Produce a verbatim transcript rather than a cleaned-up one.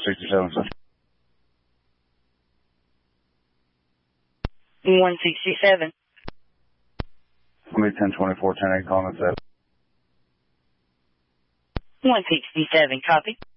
sixty-seven, sir. one sixty-seven. Somebody ten twenty-four, ten eight calling us at. one sixty-seven, copy.